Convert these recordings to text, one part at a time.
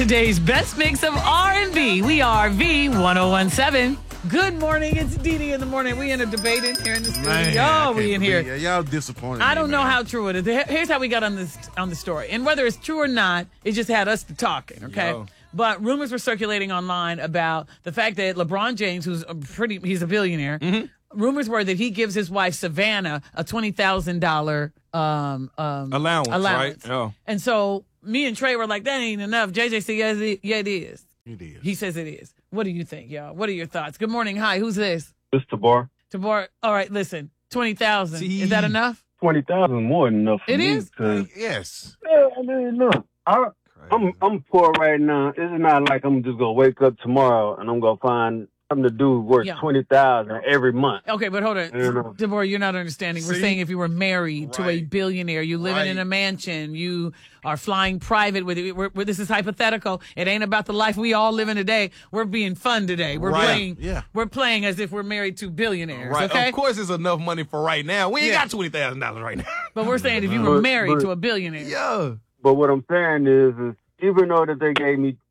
Today's best mix of R&B. We are V1017. Good morning. It's Dee in the morning. We in a debate in here in the studio. We in here. Y'all disappointed. I don't know how true it is. Here's how we got on the story. And whether it's true or not, it just had us talking, okay? Yo. But rumors were circulating online about the fact that LeBron James, he's a billionaire, rumors were that he gives his wife Savannah a $20,000 allowance, right? Oh. And so me and Trey were like, that ain't enough. JJ said, yeah, it is. It is. He says it is. What do you think, y'all? What are your thoughts? Good morning. Hi, who's this? This Tabar. Tabar. All right, listen. 20,000. Is that enough? 20,000 more than enough for It me. is? Yes. Yeah, I mean, look, I'm poor right now. It's not like I'm just gonna wake up tomorrow and I'm gonna find something to do worth $20,000 every month. Okay, but hold on. Deborah, you're not understanding. We're saying if you were married to a billionaire, you living in a mansion, you are flying private with it. This is hypothetical. It ain't about the life we all live in today. We're being fun today. We're playing. Yeah. We're playing as if we're married to billionaires. Right. Okay. Of course, it's enough money for right now. We ain't got $20,000 right now. But we're saying if you were married to a billionaire. Yeah. But what I'm saying is even though that they give me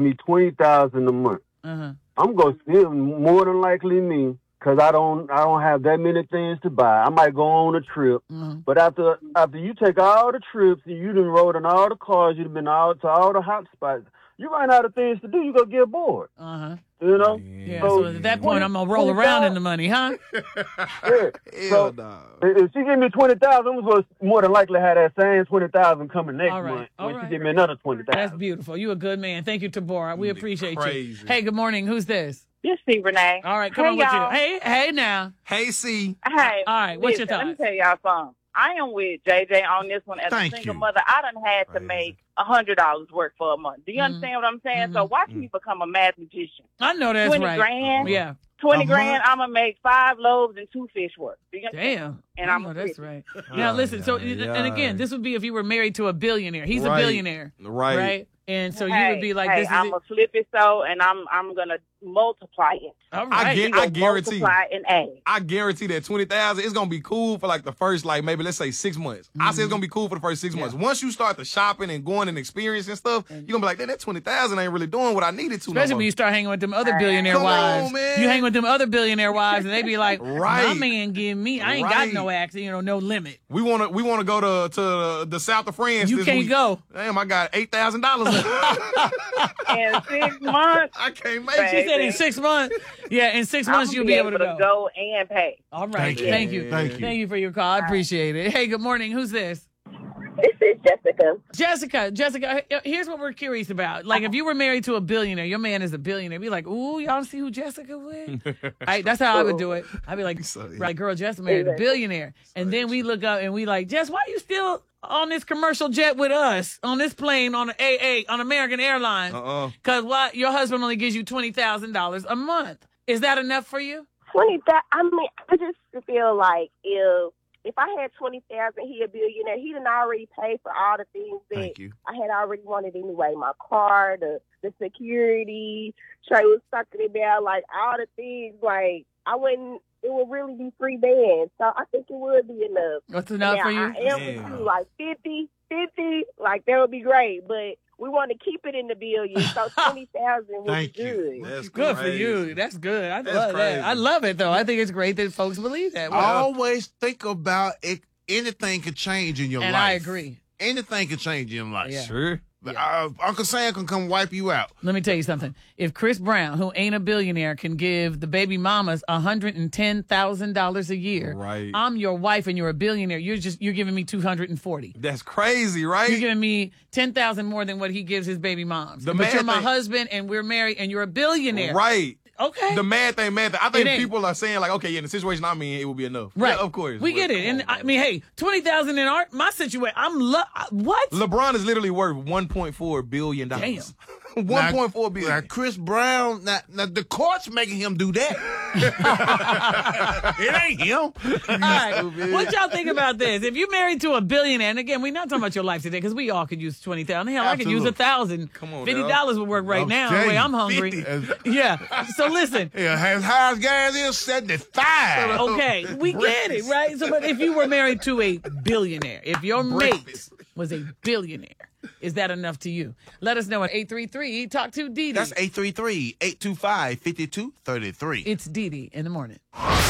$20,000 a month, I'm gonna still more than likely me, because I don't have that many things to buy. I might go on a trip, but after you take all the trips and you done rode in all the cars, you've been out to all the hot spots, you run out of things to do. You gonna get bored. You know? Yeah. So at that point, I'm gonna roll around in the money, huh? Yeah. So if she give me $20,000, I'm gonna more than likely have that same $20,000 coming next month when she give me another $20,000. That's beautiful. You a good man. Thank you, Tabora. We appreciate you. Hey, good morning. Who's this? This C Renee. All right, come on with you. Hey now. Hey C. Hey. All right, what's your thoughts? Let me tell y'all something. I am with JJ on this one. As a single mother, I done had to make $100 work for a month. Do you understand what I'm saying? So watch me become a math magician. I know that's 20 right. grand. Yeah. 20 grand, I'm going to make 5 loaves and 2 fish work. Do you Damn. And I know that's right. Now, listen, and again, this would be if you were married to a billionaire. He's a billionaire. Right. And so you would be like, this is I'm going to flip it and I'm going to multiply it. All right. I guarantee. Multiply and add. I guarantee that 20,000 is gonna be cool for like the first, like maybe let's say 6 months. I say it's gonna be cool for the first 6 months. Once you start the shopping and going and experiencing stuff, you're gonna be like, that 20,000 ain't really doing what I needed to. Especially when you start hanging with them other billionaire wives. On, man. You hang with them other billionaire wives, and they be like, my man give me, I ain't got no accent, no limit. We wanna go to the south of France. You can't go. Damn, I got $8,000. In 6 months, I can't make it. She said in 6 months. Yeah, in 6 months you'll be able to go and pay. All right. Thank you. Thank you for your call. I appreciate it. Hey, good morning. Who's this? This is Jessica. Jessica, here's what we're curious about. Like, if you were married to a billionaire, your man is a billionaire, be like, ooh, y'all see who Jessica with? That's how I would do it. I'd be like, right, girl, Jessica married a billionaire. And then we look up and we like, Jess, why are you still on this commercial jet with us, on this plane, on on American Airlines? Because your husband only gives you $20,000 a month. Is that enough for you? 20,000. I mean, I just feel like if I had 20,000, he a billionaire. He done already paid for all the things that I had already wanted anyway. My car, the security. Trey was talking about like all the things. Like it would really be free band. So I think it would be enough. What's enough for you? I am with you, like 50, like that would be great. But we want to keep it in the billions, so 20,000 would be good. That's good for you. That's good. I love that. I love it, though. I think it's great that folks believe that. Well, always think about it. Anything could change in your life. And I agree. Anything could change in your life. Yeah. Sure. Uncle Sam can come wipe you out. Let me tell you something. If Chris Brown, who ain't a billionaire, can give the baby mamas $110,000 a year, right? I'm your wife and you're a billionaire. You're giving me $240. That's crazy, right? You're giving me $10,000 more than what he gives his baby moms. But you're my husband and we're married and you're a billionaire, right? Okay. The mad thing. I think people are saying like, okay, in the situation I'm in, it will be enough. Right. Yeah, of course. We get it. And I mean, hey, 20,000 in my situation, what? LeBron is literally worth $1.4 billion. Damn. 1.4 billion. Now, Chris Brown, now the court's making him do that. It ain't him. All right. What y'all think about this? If you're married to a billionaire, and again, we're not talking about your life today because we all could use 20,000. Hell, I could use 1,000. Come on, $50 would work right now. The way I'm hungry. Yeah. So listen. Yeah, as high as gas is 75. Okay, we get it, right? So, but if you were married to a billionaire, if your mate was a billionaire, Is that enough to you? Let us know at 833 Talk to Dee Dee. That's 833-825-5233. It's Dee Dee in the morning.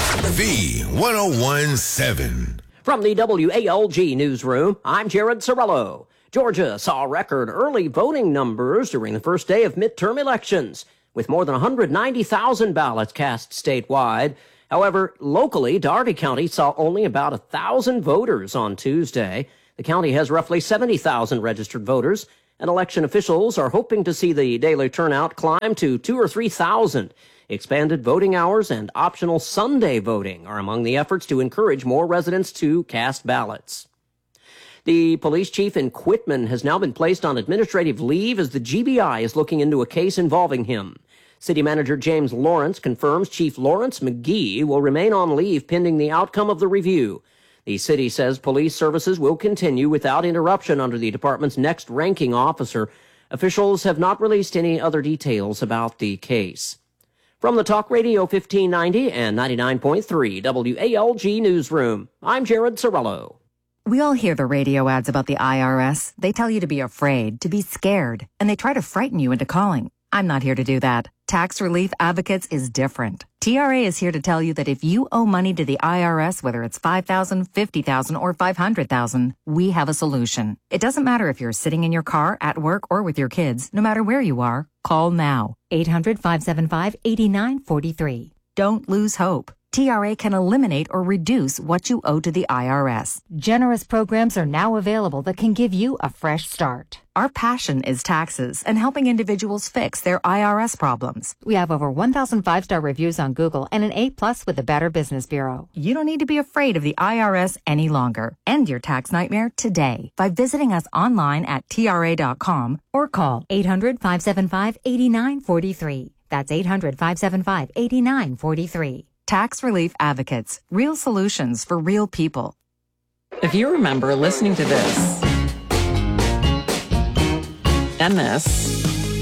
V1017. From the WALG newsroom, I'm Jared Sorello. Georgia saw record early voting numbers during the first day of midterm elections, with more than 190,000 ballots cast statewide. However, locally, Dougherty County saw only about 1,000 voters on Tuesday. The county has roughly 70,000 registered voters, and election officials are hoping to see the daily turnout climb to 2,000 or 3,000. Expanded voting hours and optional Sunday voting are among the efforts to encourage more residents to cast ballots. The police chief in Quitman has now been placed on administrative leave as the GBI is looking into a case involving him. City Manager James Lawrence confirms Chief Lawrence McGee will remain on leave pending the outcome of the review. The city says police services will continue without interruption under the department's next ranking officer. Officials have not released any other details about the case. From the Talk Radio 1590 and 99.3 WALG Newsroom, I'm Jared Sorello. We all hear the radio ads about the IRS. They tell you to be afraid, to be scared, and they try to frighten you into calling. I'm not here to do that. Tax Relief Advocates is different. TRA is here to tell you that if you owe money to the IRS, whether it's $5,000, $50,000, or $500,000, we have a solution. It doesn't matter if you're sitting in your car, at work, or with your kids. No matter where you are, call now. 800-575-8943. Don't lose hope. TRA can eliminate or reduce what you owe to the IRS. Generous programs are now available that can give you a fresh start. Our passion is taxes and helping individuals fix their IRS problems. We have over 1,000 5-star reviews on Google and an A+ with the Better Business Bureau. You don't need to be afraid of the IRS any longer. End your tax nightmare today by visiting us online at TRA.com or call 800-575-8943. That's 800-575-8943. Tax Relief Advocates. Real solutions for real people. If you remember listening to this, and this,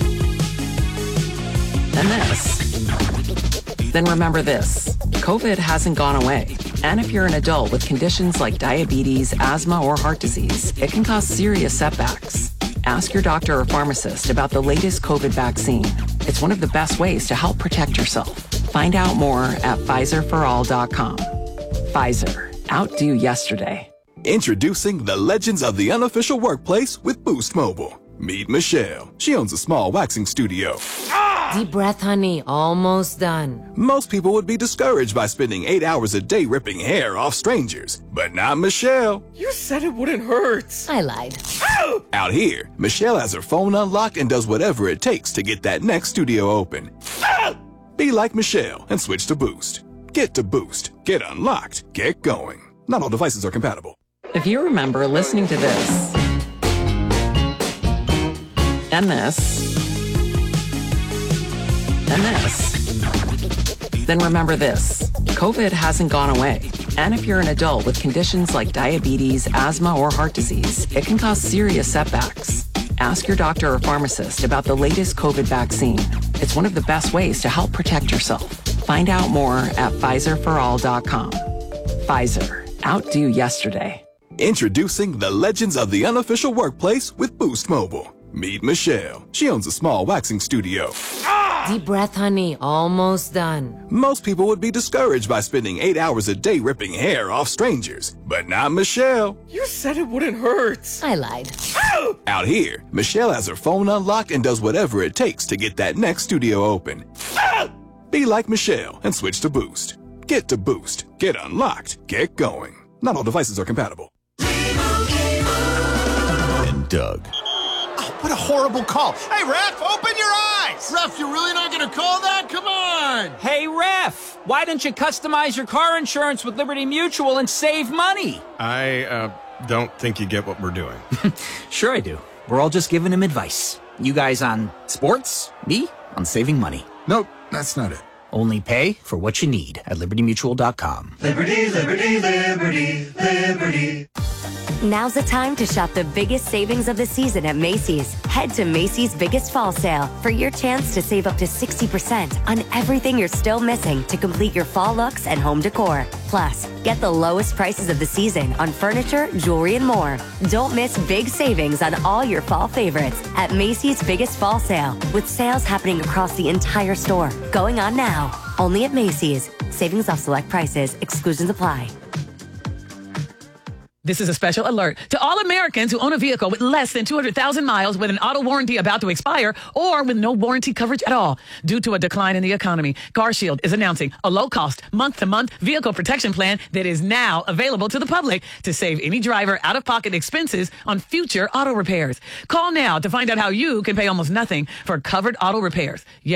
and this, then remember this. COVID hasn't gone away. And if you're an adult with conditions like diabetes, asthma, or heart disease, it can cause serious setbacks. Ask your doctor or pharmacist about the latest COVID vaccine. It's one of the best ways to help protect yourself. Find out more at Pfizerforall.com. Pfizer. Outdo yesterday. Introducing the legends of the unofficial workplace with Boost Mobile. Meet Michelle. She owns a small waxing studio. Deep breath, honey. Almost done. Most people would be discouraged by spending 8 hours a day ripping hair off strangers. But not Michelle. You said it wouldn't hurt. I lied. Out here, Michelle has her phone unlocked and does whatever it takes to get that next studio open. Be like Michelle and switch to Boost. Get to Boost. Get unlocked. Get going. Not all devices are compatible. If you remember listening to this, and this, and this, then remember this. COVID hasn't gone away. And if you're an adult with conditions like diabetes, asthma, or heart disease, it can cause serious setbacks. Ask your doctor or pharmacist about the latest COVID vaccine. It's one of the best ways to help protect yourself. Find out more at Pfizerforall.com. Pfizer. Outdo yesterday. Introducing the legends of the unofficial workplace with Boost Mobile. Meet Michelle. She owns a small waxing studio. Deep breath, honey. Almost done. Most people would be discouraged by spending 8 hours a day ripping hair off strangers. But not Michelle. You said it wouldn't hurt. I lied. Out here, Michelle has her phone unlocked and does whatever it takes to get that next studio open. Be like Michelle and switch to Boost. Get to Boost. Get unlocked. Get going. Not all devices are compatible. And Doug. What a horrible call. Hey, Ref, open your eyes! Ref, you're really not going to call that? Come on! Hey, Ref, why don't you customize your car insurance with Liberty Mutual and save money? I don't think you get what we're doing. Sure I do. We're all just giving him advice. You guys on sports, me on saving money. Nope, that's not it. Only pay for what you need at libertymutual.com. Liberty, liberty, liberty, liberty. Now's the time to shop the biggest savings of the season at Macy's. Head to Macy's Biggest Fall Sale for your chance to save up to 60% on everything you're still missing to complete your fall looks and home decor. Plus, get the lowest prices of the season on furniture, jewelry, and more. Don't miss big savings on all your fall favorites at Macy's Biggest Fall Sale, with sales happening across the entire store. Going on now. Only at Macy's. Savings off select prices. Exclusions apply. This is a special alert to all Americans who own a vehicle with less than 200,000 miles with an auto warranty about to expire or with no warranty coverage at all. Due to a decline in the economy, CarShield is announcing a low-cost, month-to-month vehicle protection plan that is now available to the public to save any driver out-of-pocket expenses on future auto repairs. Call now to find out how you can pay almost nothing for covered auto repairs. Yes.